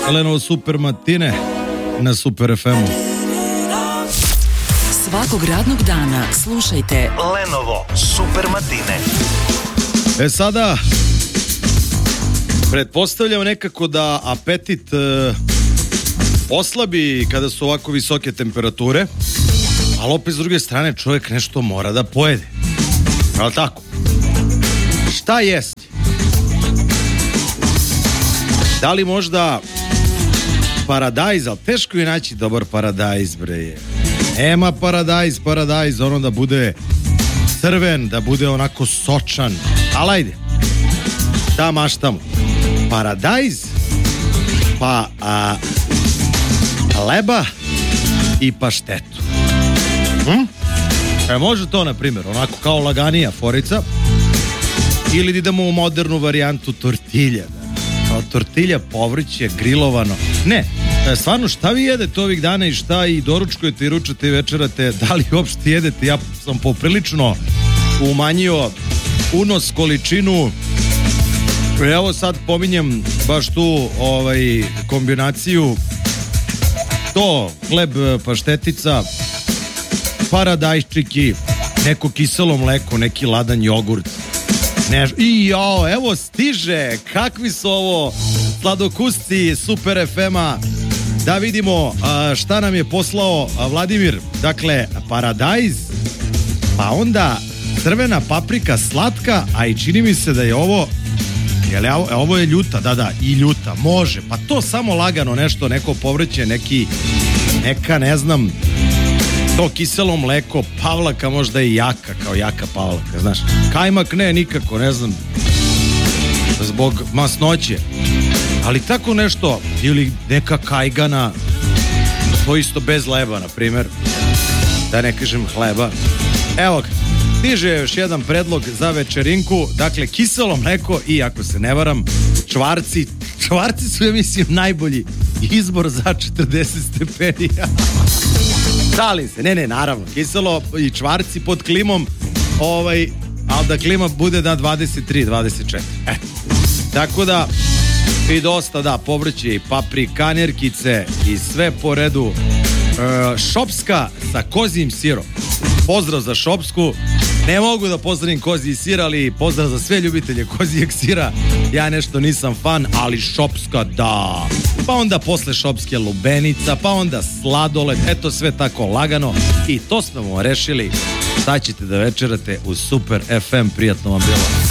Lenovo Super Matine na Super FM-u. Svakog radnog dana slušajte Lenovo Super Matine. Sada pretpostavljam nekako da apetit oslabi kada su ovako visoke temperature, ali opet s druge strane čovjek nešto mora da pojede. Ali tako? Šta jest? Da li možda paradajz, ali teško je naći dobar paradajz, bre. Nema paradajz, ono da bude crven, da bude onako sočan. Ali ajde, šta maštamo? Paradajz, pa leba i paštetu. Može to, na primjer, onako kao laganija forica, ili idemo u modernu varijantu tortilja. Kao tortilja, povrće, grilovano. Ne, stvarno, šta vi jedete ovih dana i šta i doručkujete i ručate i večerate, da li uopšte jedete? Ja sam poprilično umanjio unos, količinu. Evo sad pominjem baš tu kombinaciju. To, hleb, paštetica, paradajčiki, neko kiselo mleko, neki ladan jogurt. Evo stiže, kakvi su ovo sladokusci Super FM-a. Da vidimo šta nam je poslao Vladimir. Dakle, paradajz, pa onda crvena paprika slatka, a i čini mi se da je ovo, ovo je ljuta, i ljuta, može, pa to samo lagano nešto, neko povrće, neka, ne znam, to kiselo mleko, pavlaka možda i jaka, kao jaka pavlaka, znaš. Kajmak ne, nikako, ne znam, zbog masnoće. Ali tako nešto, ili neka kajgana, to isto bez leba, na primjer, da ne kažem hleba. Evo ga, stiže još jedan predlog za večerinku, dakle, kiselo mleko i, ako se ne varam, čvarci. Čvarci su, ja mislim, najbolji izbor za 40 stepeni. Šalim se, ne, naravno, kiselo i čvarci pod klimom, ali da klima bude na 23, 24. Tako da, i dosta, povrće i paprika, nerkice i sve po redu. Šopska sa kozijim sirom. Pozdrav za Šopsku. Ne mogu da pozdravim koziji sir, ali pozdrav za sve ljubitelje kozijeg sira. Ja nešto nisam fan, ali Šopska da. Pa onda posle Šopske lubenica, pa onda sladoled. Eto, sve tako lagano. I to smo rešili. Šta ćete da večerate u Super FM. Prijatno vam bilo.